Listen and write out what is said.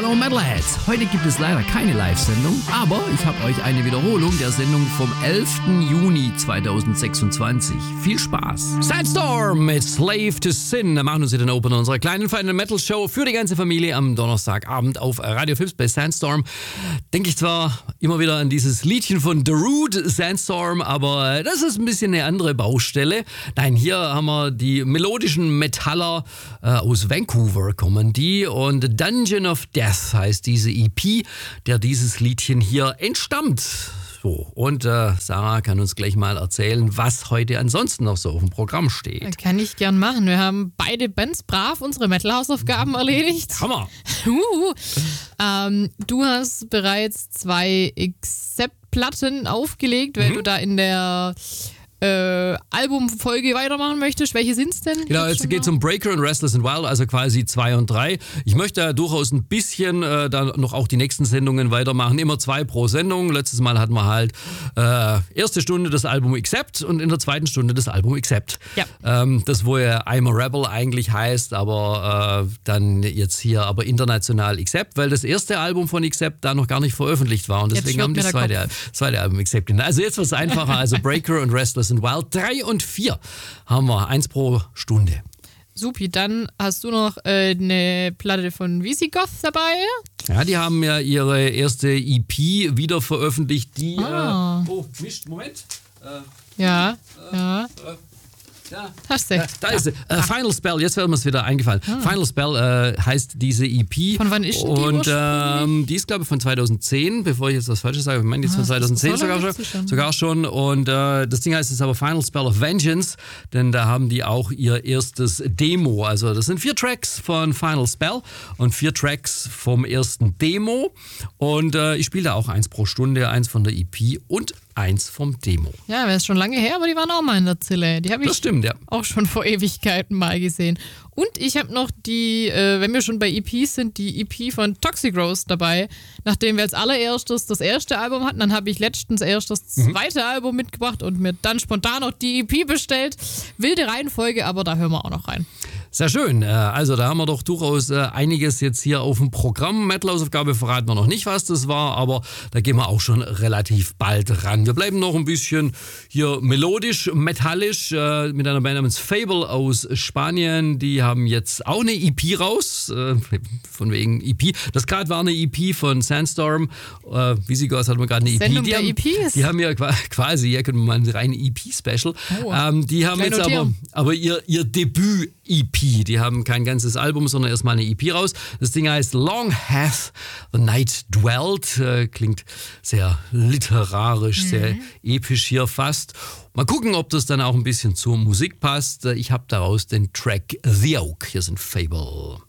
Hallo Metalheads! Heute gibt es leider keine Live-Sendung, aber ich habe euch eine Wiederholung der Sendung vom 11. Juni 2026. Viel Spaß! Sandstorm mit Slave to Sin machen uns hier den Opener unserer kleinen Final Metal Show für die ganze Familie am Donnerstagabend auf Radio Fips bei Sandstorm. Denke ich zwar immer wieder an dieses Liedchen von Darude, Sandstorm, aber das ist ein bisschen eine andere Baustelle. Nein, hier haben wir die melodischen Metaller aus Vancouver kommen die und Dungeon of Death heißt diese EP, der dieses Liedchen hier entstammt. So, und Sarah kann uns gleich mal erzählen, was heute ansonsten noch so auf dem Programm steht. Kann ich gern machen. Wir haben beide Bands brav unsere Metal-Hausaufgaben erledigt. Hammer! Du hast bereits 2 Accept-Platten aufgelegt, weil du da in der Albumfolge weitermachen möchtest. Welche sind's denn? Genau, jetzt geht es um Breaker und Restless and Wild, also quasi 2 und 3. Ich möchte da durchaus ein bisschen dann noch auch die nächsten Sendungen weitermachen. Immer 2 pro Sendung. Letztes Mal hatten wir halt erste Stunde das Album Accept und in der zweiten Stunde das Album Accept. Ja. Das, wo ja I'm a Rebel eigentlich heißt, aber dann jetzt hier aber international Accept, weil das erste Album von Accept da noch gar nicht veröffentlicht war und deswegen haben die das zweite Album Accept. Also jetzt wird es einfacher, also Breaker und Restless and Wild 3 und 4 haben wir, 1 pro Stunde. Supi, dann hast du noch eine Platte von Visigoth dabei. Ja, die haben ja ihre erste EP wieder veröffentlicht, die... Moment. Ja. Hast du? Da ist sie. Final Spell, jetzt wird mir es wieder eingefallen. Final Spell heißt diese EP. Von wann ist denn die Und die ist, glaube ich, von 2010, bevor ich jetzt was Falsches sage. Ich meine, die ist von 2010 sogar schon. Und das Ding heißt jetzt aber Final Spell of Vengeance, denn da haben die auch ihr erstes Demo. Also das sind 4 Tracks von Final Spell und 4 Tracks vom ersten Demo. Und ich spiele da auch 1 pro Stunde, 1 von der EP und 1 vom Demo. Ja, wäre es schon lange her, aber die waren auch mal in der Zille. Die habe ich auch schon vor Ewigkeiten mal gesehen. Und ich habe noch die, wenn wir schon bei EPs sind, die EP von Toxic Rose dabei. Nachdem wir als allererstes das erste Album hatten, dann habe ich letztens erst das zweite Album mitgebracht und mir dann spontan noch die EP bestellt. Wilde Reihenfolge, aber da hören wir auch noch rein. Sehr schön. Also da haben wir doch durchaus einiges jetzt hier auf dem Programm. Metal-Hausaufgabe verraten wir noch nicht, was das war, aber da gehen wir auch schon relativ bald ran. Wir bleiben noch ein bisschen hier melodisch, metallisch mit einer Band namens Fable aus Spanien. Die haben jetzt auch eine EP raus, von wegen EP. Das gerade war eine EP von Sandstorm. Visigoth hat man gerade eine EP. Sendung der EPs? Die haben ja quasi, hier können wir mal ein reines EP-Special. Die haben jetzt aber ihr Debüt-EP. Die haben kein ganzes Album, sondern erstmal eine EP raus. Das Ding heißt Long Hath the Night Dwelt. Klingt sehr literarisch, sehr episch hier fast. Mal gucken, ob das dann auch ein bisschen zur Musik passt. Ich habe daraus den Track The Oak. Hier sind Fable.